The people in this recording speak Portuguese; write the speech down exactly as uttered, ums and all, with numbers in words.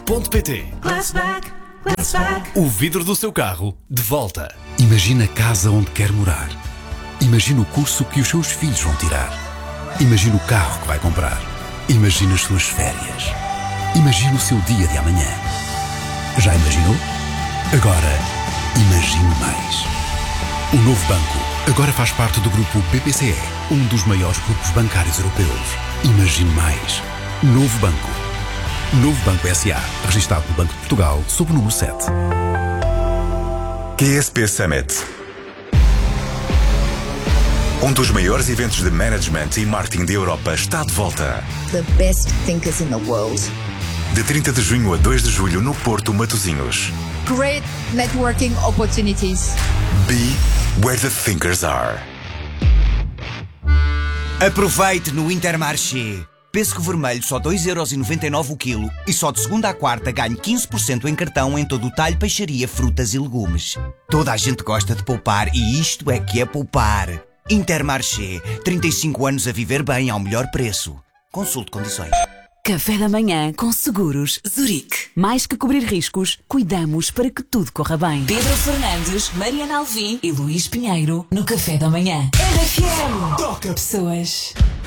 ponto pt. Glassback, Glassback. O vidro do seu carro de volta. Imagina a casa onde quer morar. Imagina o curso que os seus filhos vão tirar. Imagina o carro que vai comprar. Imagina as suas férias. Imagina o seu dia de amanhã. Já imaginou? Agora, imagine mais. O Novo Banco agora faz parte do grupo B P C E, um dos maiores grupos bancários europeus. Imagine mais. Novo Banco. Novo Banco S A, registado no Banco de Portugal, sob o número sete. Q S P Summit. Um dos maiores eventos de management e marketing da Europa está de volta. The best thinkers in the world. De trinta de junho a dois de julho no Porto, Matosinhos. Great networking opportunities. Be where the thinkers are. Aproveite no Intermarché. Pêssego vermelho só dois euros e noventa e nove o quilo e só de segunda à quarta ganhe quinze por cento em cartão em todo o talho, peixaria, frutas e legumes. Toda a gente gosta de poupar e isto é que é poupar. Intermarché. trinta e cinco anos a viver bem ao melhor preço. Consulte condições. Café da manhã com Seguros Zurique. Mais que cobrir riscos, cuidamos para que tudo corra bem. Pedro Fernandes, Mariana Alvim e Luís Pinheiro no Café da manhã. R F M. Toca pessoas.